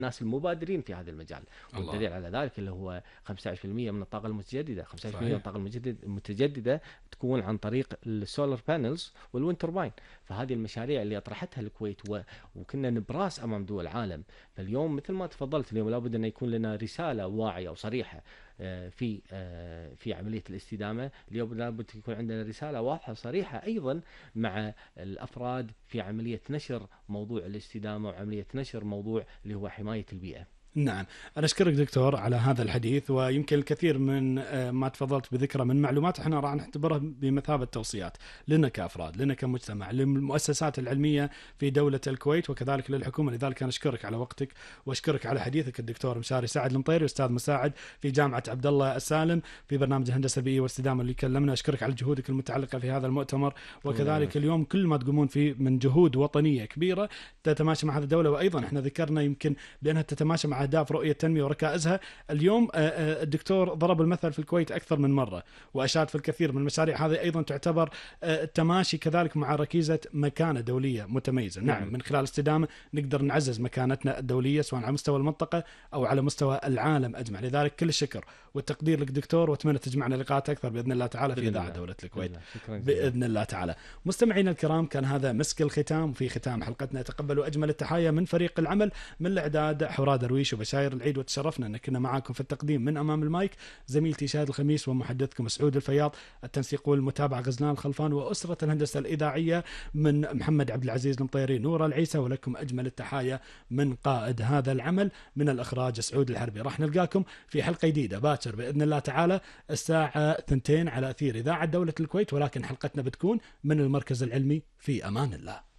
الناس المبادرين في هذا المجال. الله. والدليل على ذلك اللي هو 15% من الطاقة المتجددة، 15% من صحيح. الطاقة المتجددة تكون عن طريق السولار بانلز والويند توربين. فهذه المشاريع اللي أطرحتها الكويت وكنا نبراس أمام دول العالم. فاليوم مثل ما تفضلت، اليوم لابد أن يكون لنا رسالة واعية وصريحة في عملية الاستدامة. اليوم لابد يكون عندنا رسالة واضحة صريحة أيضا مع الأفراد في عملية نشر موضوع الاستدامة وعملية نشر موضوع اللي هو حماية البيئة. نعم، أنا أشكرك دكتور على هذا الحديث، ويمكن الكثير من ما تفضلت بذكره من معلومات احنا راح نعتبرها بمثابة توصيات لنا كأفراد، لنا كمجتمع، للمؤسسات العلمية في دولة الكويت وكذلك للحكومة. لذلك أنا أشكرك على وقتك وأشكرك على حديثك الدكتور مشاري سعد المطيري، أستاذ مساعد في جامعة عبد الله السالم في برنامج الهندسة البيئية والاستدامة اللي كلمنا. أشكرك على جهودك المتعلقة في هذا المؤتمر، وكذلك اليوم كل ما تقومون فيه من جهود وطنية كبيرة تتماشى مع هذه الدولة. وأيضا احنا ذكرنا يمكن بأنها تتماشى مع أهداف رؤية التنمية وركائزها. اليوم الدكتور ضرب المثل في الكويت أكثر من مرة وأشاد في الكثير من المشاريع هذه أيضا تعتبر التماشي كذلك مع ركيزة مكانة دولية متميزة. نعم، من خلال استدامة نقدر نعزز مكانتنا الدولية سواء على مستوى المنطقة أو على مستوى العالم أجمع. لذلك كل الشكر والتقدير لك دكتور، وأتمنى تجمعنا لقاءات أكثر بإذن الله تعالى في إذاعة دولة الكويت بإذن الله تعالى. مستمعينا الكرام، كان هذا مسك الختام. وفي ختام حلقتنا تقبلوا أجمل التحايا من فريق العمل، من الإعداد حورا درويش وبشاير العيد، وتشرفنا أن كنا معاكم في التقديم من أمام المايك زميلتي شاهد الخميس ومحدثكم سعود الفياض، التنسيق والمتابعة غزلان الخلفان، وأسرة الهندسة الإذاعية من محمد عبد العزيز المطيري نور العيسى. ولكم أجمل التحايا من قائد هذا العمل من الإخراج سعود الحربي. راح نلقاكم في حلقة جديدة باكر بإذن الله تعالى الساعة 2 على أثير إذاعة دولة الكويت، ولكن حلقتنا بتكون من المركز العلمي. في أمان الله.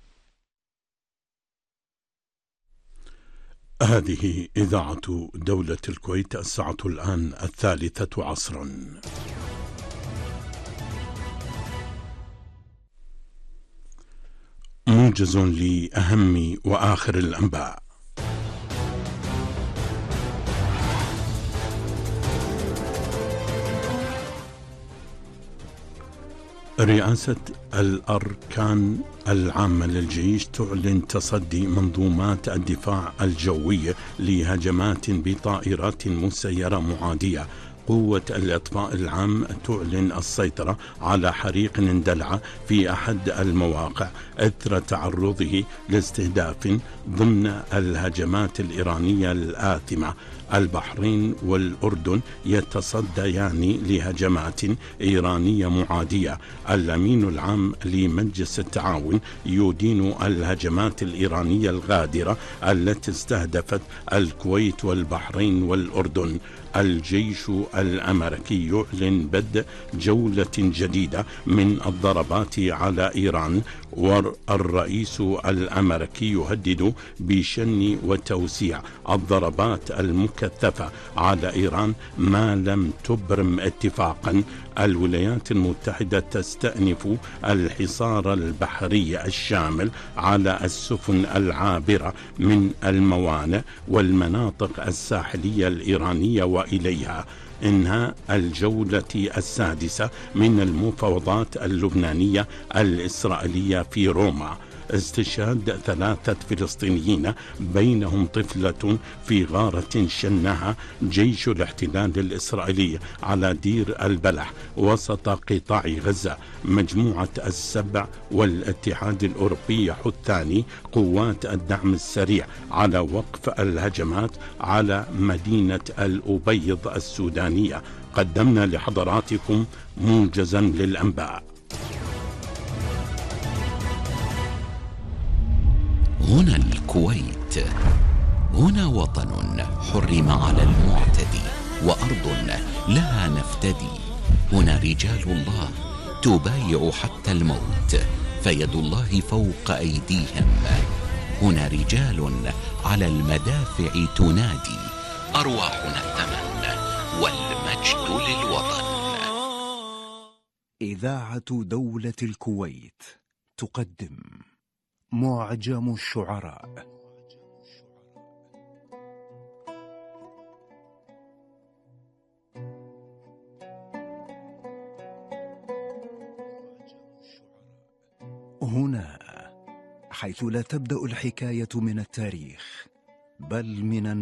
هذه إذاعة دولة الكويت، الساعة الآن 3 عصرا. موجز لأهم وآخر الأنباء. رئاسة الأركان العامة للجيش تعلن تصدي منظومات الدفاع الجوي لهجمات بطائرات مسيرة معادية. قوة الإطفاء العام تعلن السيطرة على حريق اندلع في أحد المواقع إثر تعرضه لاستهداف ضمن الهجمات الإيرانية الآثمة. البحرين والأردن يتصديان لهجمات إيرانية معادية. الأمين العام لمجلس التعاون يدين الهجمات الإيرانية الغادرة التي استهدفت الكويت والبحرين والأردن. الجيش الأمريكي يعلن بدء جولة جديدة من الضربات على إيران، والرئيس الأمريكي يهدد بشن وتوسيع الضربات المكثفة على إيران ما لم تبرم اتفاقا. الولايات المتحدة تستأنف الحصار البحري الشامل على السفن العابرة من الموانئ والمناطق الساحلية الإيرانية وإليها. إنهاء الجولة السادسة من المفاوضات اللبنانية الإسرائيلية في روما. استشهاد 3 فلسطينيين بينهم طفلة في غارة شنها جيش الاحتلال الإسرائيلي على دير البلح وسط قطاع غزة. مجموعة السبع والاتحاد الأوروبي يحثان قوات الدعم السريع على وقف الهجمات على مدينة الأبيض السودانية. قدمنا لحضراتكم موجزا للأنباء. هنا الكويت، هنا وطن حرم على المعتدي، وأرض لها نفتدي. هنا رجال الله تبايع حتى الموت، فيد الله فوق أيديهم. هنا رجال على المدافع تنادي، أرواحنا الثمن والمجد للوطن. إذاعة دولة الكويت تقدم معجم الشعراء. هنا حيث لا تبدأ الحكاية من التاريخ، بل من